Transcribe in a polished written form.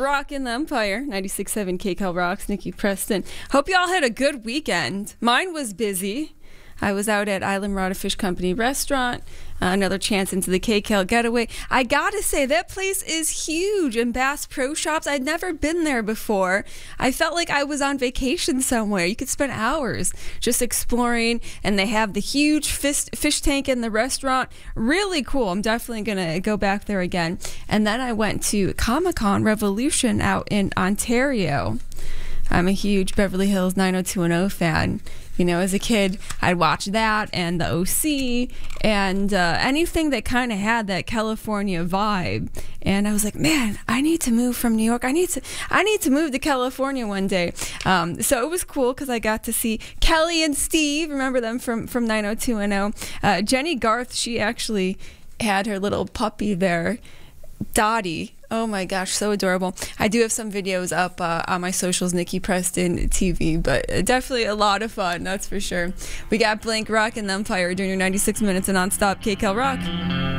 rocking the Empire. 96.7 KCAL Rocks, Nikki Preston. Hope y'all had a good weekend. Mine was busy. I was out at Island Marauder Fish Company restaurant. Another chance into the KCAL getaway. I gotta say, that place is huge in Bass Pro Shops. I'd never been there before. I felt like I was on vacation somewhere. You could spend hours just exploring, and they have the huge fish tank in the restaurant. Really cool. I'm definitely gonna go back there again. And then I went to Comic-Con Revolution out in Ontario. I'm a huge Beverly Hills 90210 fan. You know, as a kid, I'd watch that and the OC and anything that kind of had that California vibe. And I was like, man, I need to move from New York. I need to move to California one day. So it was cool because I got to see Kelly and Steve. Remember them from 90210. Jenny Garth, she actually had her little puppy there, Dottie. Oh my gosh, so adorable. I do have some videos up on my socials, Nikki Preston TV, but definitely a lot of fun, that's for sure. We got Blank Rock and the Empire during your 96 minutes of nonstop KCAL Rock.